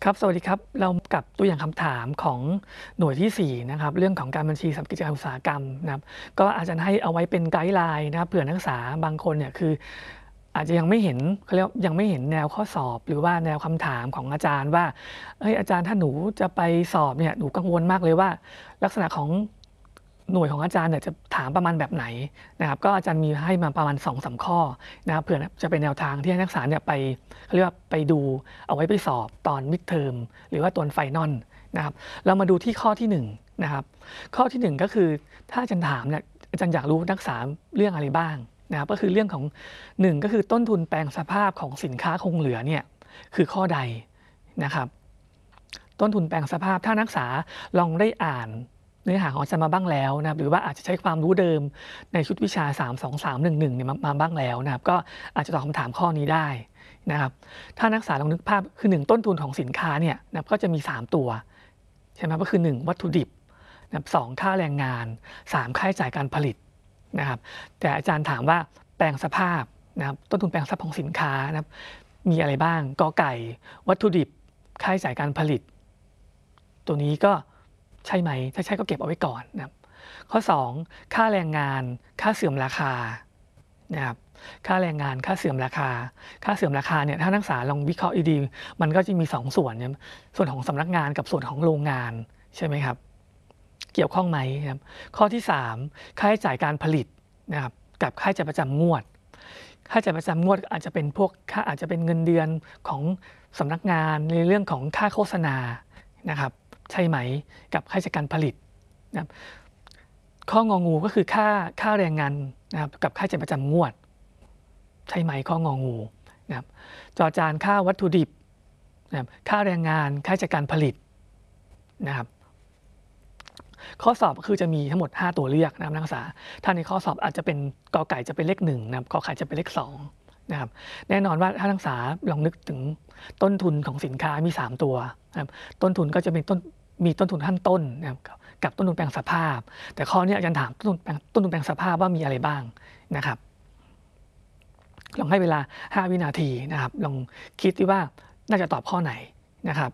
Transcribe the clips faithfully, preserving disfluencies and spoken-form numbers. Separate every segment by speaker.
Speaker 1: ครับสวัสดีครับเรากับตัวอย่างคำถามของหน่วยที่สี่นะครับเรื่องของการบัญชีสำหรับกิจการอุตสาหกรรมนะครับก็อาจารย์ให้เอาไว้เป็นไกด์ไลน์นะครับเผื่อนักศึกษาบางคนเนี่ยคืออาจจะยังไม่เห็นเขาเรียกยังไม่เห็นแนวข้อสอบหรือว่าแนวคำถามของอาจารย์ว่าเฮ้ยอาจารย์ถ้าหนูจะไปสอบเนี่ยหนูกังวลมากเลยว่าลักษณะของหน่วยของอาจารย์เนี่ยจะถามประมาณแบบไหนนะครับก็อาจารย์มีให้มาประมาณ สองถึงสาม ข้อนะครับเผื่อจะเป็นแนวทางที่ให้นักศึกษาเนี่ยไปเขาเรียกว่าไปดูเอาไว้ไปสอบตอนมิดเทอมหรือว่าตอนไฟนอลนะครับเรามาดูที่ข้อที่หนึ่งนะครับข้อที่หนึ่งก็คือถ้าอาจารย์ถามเนี่ยอาจารย์อยากรู้นักศึกษาเรื่องอะไรบ้างนะครับก็คือเรื่องของหนึ่งก็คือต้นทุนแปลงสภาพของสินค้าคงเหลือเนี่ยคือข้อใดนะครับต้นทุนแปลงสภาพถ้านักศึกษาลองได้อ่านเนื้อหาของอาจารย์มาบ้างแล้วนะครับหรือว่าอาจจะใช้ความรู้เดิมในชุดวิชาสาม สอง สาม หนึ่ง หนึ่งเนี่ยมาบ้างแล้วนะครับก็อาจจะตอบคำถามข้อนี้ได้นะครับถ้านักศึกษาลองนึกภาพคือหนึ่งต้นทุนของสินค้าเนี่ยนะครับก็จะมีสามตัวใช่ไหมก็คือหนึ่งวัตถุดิบนะครับสองค่าแรงงานสามค่าใช้จ่ายการผลิตนะครับแต่อาจารย์ถามว่าแปลงสภาพนะครับต้นทุนแปลงสภาพของสินค้านะครับมีอะไรบ้างกอไก่วัตถุดิบค่าใช้จ่ายการผลิตตัวนี้ก็ใช่ไหมถ้าใช่ก็เก็บเอาไว้ก่อนนะครับข้อสองค่าแรงงานค่าเสื่อมราคานะครับค่าแรงงานค่าเสื่อมราคาค่าเสื่อมราคาเนี่ยถ้านักศึกษาลองวิเคราะห์ดีๆมันก็จะมีสองส่วนเนี่ยส่วนของสำนักงานกับส่วนของโรงงานใช่ไหมครับเกี่ยวข้องไหมครับข้อที่สามค่าใช้จ่ายการผลิตนะครับกับค่าใช้จ่ายประจำงวดค่าใช้จ่ายประจำงวดอาจจะเป็นพวกค่าอาจจะเป็นเงินเดือนของสำนักงานในเรื่องของค่าโฆษณานะครับใช่ไหมกับค่าใช้จ่ายการผลิตนะครับข้ององูก็คือค่าค่าแรงงานนะครับกับค่าใช้จ่ายประจำงวดใช่ไหมข้ององูนะครับจอจานค่าวัตถุดิบนะครับค่าแรงงานค่าใช้จ่ายการผลิตนะครับข้อสอบก็คือจะมีทั้งหมดห้าตัวเลือกนะครับนักศึกษาถ้าในข้อสอบอาจจะเป็นกอไก่จะเป็นเลขหนึ่งนะครับขอไข่จะเป็นเลขสองนะครับแน่นอนว่าถ้านักศึกษาลองนึกถึงต้นทุนของสินค้ามีสามตัวนะครับต้นทุนก็จะเป็นต้นมีต้นทุนขั้นต้นนะครับกับต้นทุนแปลงสภาพแต่ข้อนี้อาจารย์ถามต้นทุนแปลงต้นทุนแปลงสภาพว่ามีอะไรบ้างนะครับลองให้เวลาห้าวินาทีนะครับลองคิดดูว่าน่าจะตอบข้อไหนนะครับ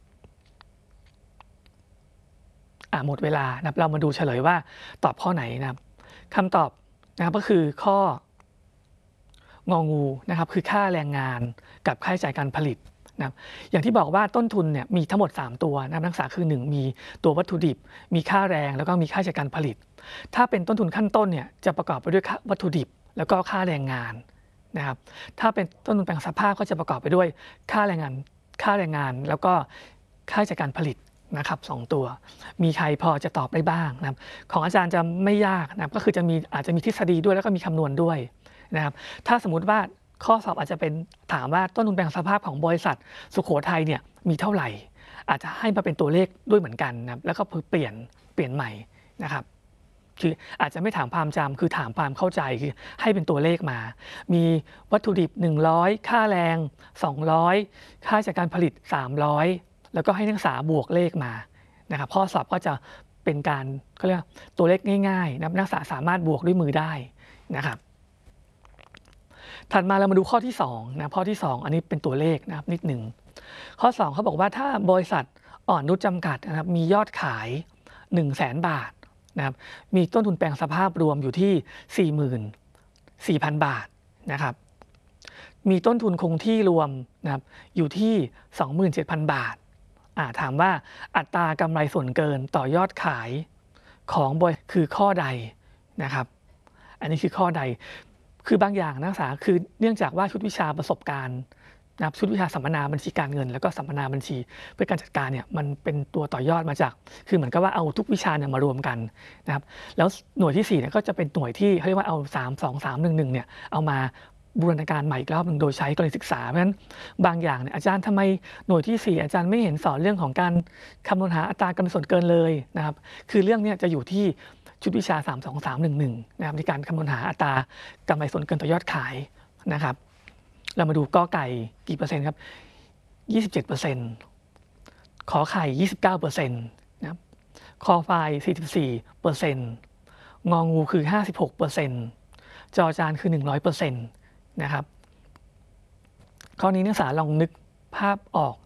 Speaker 1: อ่าหมดเวลานะครับเรามาดูเฉลยว่าตอบข้อไหนนะครับคำตอบนะครับก็คือข้ององูนะครับคือค่าแรงงานกับค่าใช้จ่ายการผลิตนะครับอย่างที่บอกว่าต้นทุนเนี่ยมีทั้งหมดสามตัวนะครับนักศึกษาคือหนึ่งมีตัววัตถุดิบมีค่าแรงแล้วก็มีค่าใช้จ่ายการผลิตถ้าเป็นต้นทุนขั้นต้นเนี่ยจะประกอบไปด้วยวัตถุดิบแล้วก็ค่าแรงงานนะครับถ้าเป็นต้นทุนแปลงสภาพก็จะประกอบไปด้วยค่าแรงงานค่าแรงงานแล้วก็ค่าใช้จ่ายการผลิตนะครับสองตัวมีใครพอจะตอบได้บ้างนะครับของอาจารย์จะไม่ยากนะครับก็คือจะมีอาจจะมีทฤษฎีด้วยแล้วก็มีคำนวณด้วยนะครับถ้าสมมุติว่าข้อสอบอาจจะเป็นถามว่าต้นทุนแปลงสภาพของบริษัทสุโขทัยเนี่ยมีเท่าไหร่อาจจะให้มาเป็นตัวเลขด้วยเหมือนกันนะครับแล้วก็เปลี่ยนเปลี่ยนใหม่นะครับคืออาจจะไม่ถามความจำคือถามความเข้าใจคือให้เป็นตัวเลขมา มีวัตถุดิบหนึ่งร้อยค่าแรงสองร้อยค่าจากการผลิตสามร้อยแล้วก็ให้นักศึกษาบวกเลขมานะครับข้อสอบก็จะเป็นการเขาเรียกตัวเลขง่ายๆนะนักศึกษาสามารถบวกด้วยมือได้นะครับถัดมาเรามาดูข้อที่สองนะข้อที่สองอันนี้เป็นตัวเลขนะครับนิดหนึ่งข้อสองเขาบอกว่าถ้าบริษัทอ่อนนุชจำกัดนะครับมียอดขาย หนึ่งแสน บาทนะครับมีต้นทุนแปลงสภาพรวมอยู่ที่ สี่หมื่นสี่พัน บาทนะครับมีต้นทุนคงที่รวมนะครับอยู่ที่ สองหมื่นเจ็ดพัน บาทอ่าถามว่าอัตรากำไรส่วนเกินต่อยอดขายของบริษัทคือข้อใดนะครับอันนี้คือข้อใดคือบางอย่างนักศึกษาคือเนื่องจากว่าชุดวิชาประสบการณ์นะครับชุดวิชาสัมมนาบัญชีการเงินแล้วก็สัมมนาบัญชีเพื่อการจัดการเนี่ยมันเป็นตัวต่อยอดมาจากคือเหมือนกับว่าเอาทุกวิชาเนี่ยมารวมกันนะครับแล้วหน่วยที่สี่เนี่ยก็จะเป็นหน่วยที่เขาเรียกว่าเอาสาม สอง สาม หนึ่ง หนึ่งเนี่ยเอามาบูรณาการใหม่อีกรอบหนึ่งโดยใช้กรณีศึกษาเพราะฉะนั้นบางอย่างเนี่ยอาจารย์ทำไมหน่วยที่สี่อาจารย์ไม่เห็นสอนเรื่องของการคำนวณหาอัตรากำไรส่วนเกินเลยนะครับคือเรื่องนี้จะอยู่ที่ชุดวิชาสาม สอง สาม หนึ่ง หนึ่งนะครับในการคำนวณหาอัตรากำไรส่วนเกินต่อยอดขายนะครับเรามาดูกอไก่กี่เปอร์เซ็นต์ครับ ยี่สิบเจ็ดเปอร์เซ็นต์ ขอไข่ ยี่สิบเก้าเปอร์เซ็นต์ นะครับคอควาย สี่สิบสี่เปอร์เซ็นต์ งองูคือ ห้าสิบหกเปอร์เซ็นต์ จอจานคือ หนึ่งร้อยเปอร์เซ็นต์ นะครับข้อนี้นักศึกษาลองนึกภาพออก